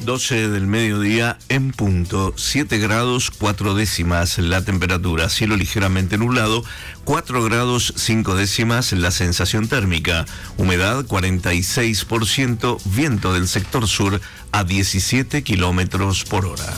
12 del mediodía en punto, 7 grados 4 décimas la temperatura, cielo ligeramente nublado, 4 grados 5 décimas la sensación térmica, humedad 46%, viento del sector sur a 17 kilómetros por hora.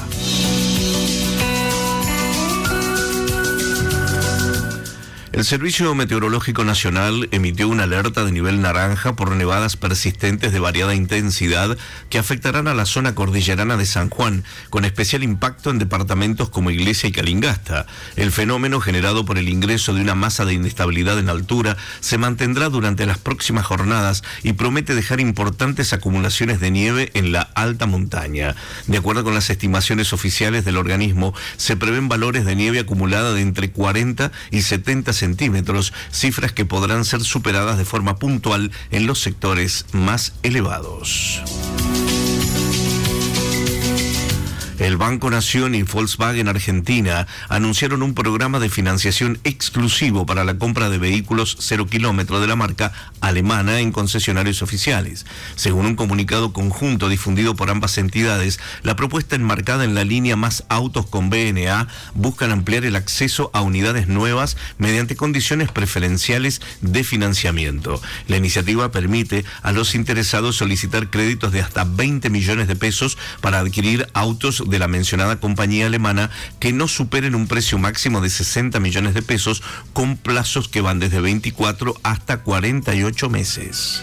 El Servicio Meteorológico Nacional emitió una alerta de nivel naranja por nevadas persistentes de variada intensidad que afectarán a la zona cordillerana de San Juan, con especial impacto en departamentos como Iglesia y Calingasta. El fenómeno, generado por el ingreso de una masa de inestabilidad en altura, se mantendrá durante las próximas jornadas y promete dejar importantes acumulaciones de nieve en la alta montaña. De acuerdo con las estimaciones oficiales del organismo, se prevén valores de nieve acumulada de entre 40 y 70 centímetros, cifras que podrán ser superadas de forma puntual en los sectores más elevados. El Banco Nación y Volkswagen Argentina anunciaron un programa de financiación exclusivo para la compra de vehículos 0 kilómetro de la marca alemana en concesionarios oficiales. Según un comunicado conjunto difundido por ambas entidades, la propuesta enmarcada en la línea Más Autos con BNA buscan ampliar el acceso a unidades nuevas mediante condiciones preferenciales de financiamiento. La iniciativa permite a los interesados solicitar créditos de hasta 20 millones de pesos para adquirir autos de la mencionada compañía alemana que no superen un precio máximo de 60 millones de pesos, con plazos que van desde 24 hasta 48 meses.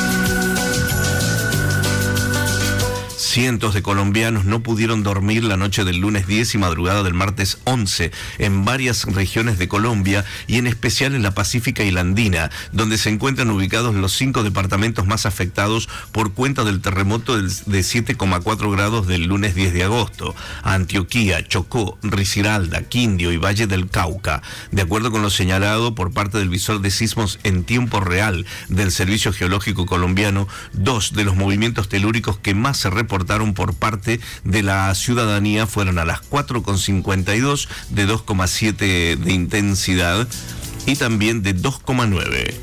Cientos de colombianos no pudieron dormir la noche del lunes 10 y madrugada del martes 11 en varias regiones de Colombia y en especial en la Pacífica y la Andina, donde se encuentran ubicados los 5 departamentos más afectados por cuenta del terremoto de 7,4 grados del lunes 10 de agosto. Antioquia, Chocó, Risaralda, Quindío y Valle del Cauca. De acuerdo con lo señalado por parte del visor de sismos en tiempo real del Servicio Geológico Colombiano, 2 de los movimientos telúricos que más se reportaron por parte de la ciudadanía fueron a las 4,52 de 2,7 de intensidad y también de 2,9.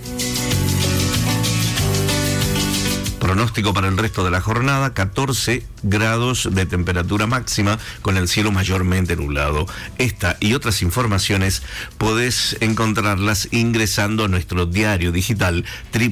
Pronóstico para el resto de la jornada: 14 grados de temperatura máxima con el cielo mayormente nublado. Esta y otras informaciones podés encontrarlas ingresando a nuestro diario digital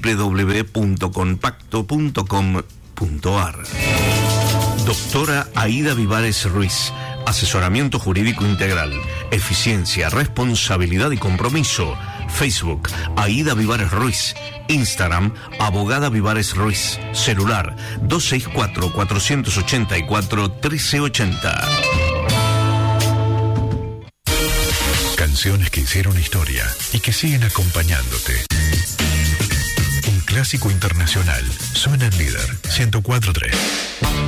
www.compacto.com.ar. Doctora Aida Vivares Ruiz, asesoramiento jurídico integral, eficiencia, responsabilidad y compromiso. Facebook, Aida Vivares Ruiz. Instagram, Abogada Vivares Ruiz. Celular, 264-484-1380. Canciones que hicieron historia y que siguen acompañándote. Un clásico internacional suena en Líder 104.3.